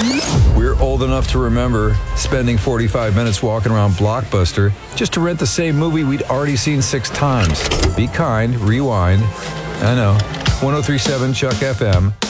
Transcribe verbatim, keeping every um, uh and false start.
We're old enough to remember spending forty-five minutes walking around Blockbuster just to rent the same movie we'd already seen six times. Be kind, rewind. I know. ten thirty-seven Chuck F M.